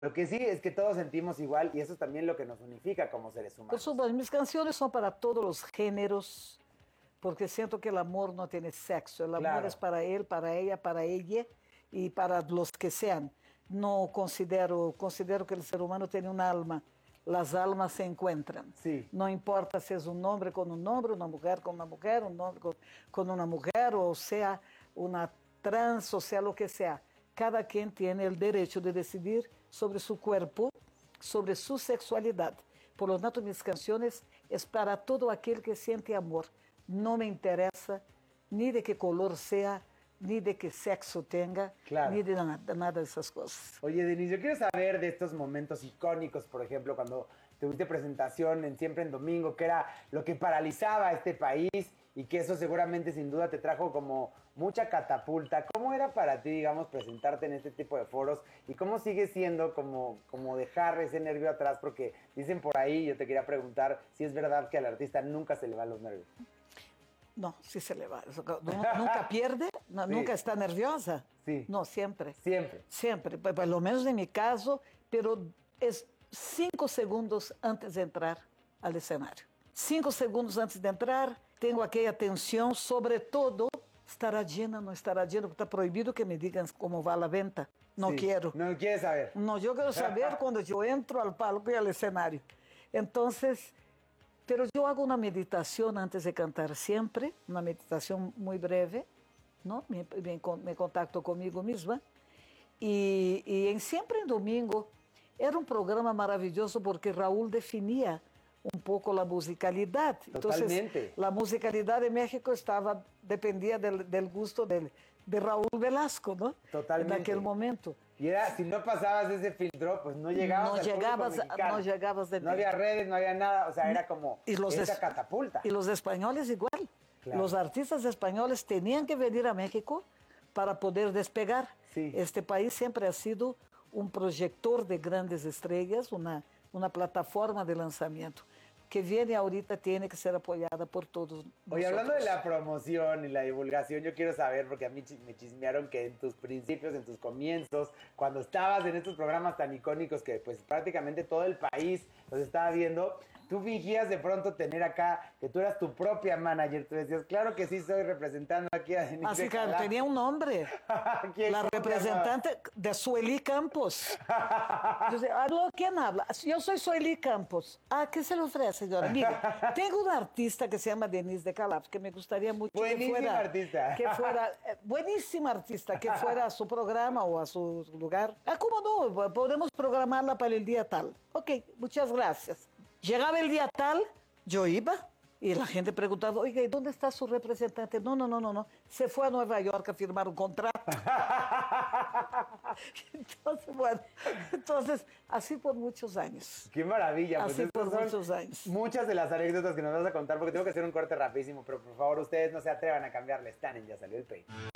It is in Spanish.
Lo que sí es que todos sentimos igual y eso es también lo que nos unifica como seres Por humanos. supuesto, mis canciones son para todos los géneros, porque siento que el amor no tiene sexo. El amor es Claro, para él, para ella y para los que sean. No considero que el ser humano tiene un alma. Las almas se encuentran. sí, No importa si es un hombre con un hombre, una mujer con una mujer, un hombre con una mujer, o sea, una trans, o sea, lo que sea. Cada quien tiene el derecho de decidir sobre su cuerpo, sobre su sexualidad. Por lo tanto, mis canciones es para todo aquel que siente amor. No me interesa ni de qué color sea, ni de qué sexo tenga, claro. ni de nada de esas cosas. Oye, Denise, yo quiero saber de estos momentos icónicos, por ejemplo, cuando tuviste presentación en Siempre en Domingo, que era lo que paralizaba a este país y que eso seguramente sin duda te trajo como mucha catapulta. ¿Cómo era para ti, digamos, presentarte en este tipo de foros y cómo sigue siendo como dejar ese nervio atrás? Porque dicen por ahí, yo te quería preguntar si es verdad que al artista nunca se le van los nervios. No, sí se le va. Nunca pierde, no, Sí, nunca está nerviosa. sí, No, siempre. siempre. Siempre, por lo menos en mi caso, pero es 5 segundos antes de entrar al escenario. 5 segundos antes de entrar, tengo aquella tensión, sobre todo, estará llena, no estará llena, porque está prohibido que me digan cómo va la venta. No Sí. quiero. No quieres saber. No, yo quiero saber cuando yo entro al palco y al escenario. Entonces, pero yo hago una meditación antes de cantar siempre, una meditación muy breve, ¿no? Me contacto conmigo misma. Y en Siempre en Domingo era un programa maravilloso porque Raúl definía un poco la musicalidad. Entonces, Totalmente. la musicalidad de México dependía del gusto de Raúl Velasco, ¿no? Totalmente. En aquel momento. Y era, si no pasabas ese filtro, pues no llegabas al público mexicano. No llegabas de No había redes, no había nada, o sea, era como esa es- catapulta. Y los españoles igual. Claro. Los artistas españoles tenían que venir a México para poder despegar. Sí. Este país siempre ha sido un proyector de grandes estrellas, una plataforma de lanzamiento que viene ahorita, tiene que ser apoyada por todos Oye, hablando de nosotros. la promoción y la divulgación, yo quiero saber, porque a mí me chismearon que en tus principios, en tus comienzos, cuando estabas en estos programas tan icónicos que pues prácticamente todo el país los estaba viendo, tú fingías de pronto tener acá, que tú eras tu propia manager, tú decías, claro que sí, estoy representando aquí a Denise Así de que Calaf. tenía un nombre. ¿Quién La se llama? representante de Sueli Campos. Yo decía, ¿aló? ¿Quién habla? Yo soy Sueli Campos. Ah, ¿qué se le ofrece, señora? Mire, tengo una artista que se llama Denise de Calaf, que me gustaría mucho Buenísima que fuera... artista. Que fuera buenísima artista, que fuera a su programa o a su lugar. Ah, ¿cómo no? Podemos programarla para el día tal. Ok, muchas gracias. Llegaba el día tal, yo iba. Y la gente preguntaba, oiga, ¿y dónde está su representante? No. Se fue a Nueva York a firmar un contrato. Entonces, bueno, así por muchos años. Qué maravilla. Así Estos por son muchos años. muchas de las anécdotas que nos vas a contar, porque tengo que hacer un corte rapidísimo, pero por favor ustedes no se atrevan a cambiarle. Están en Ya Salió el Peine.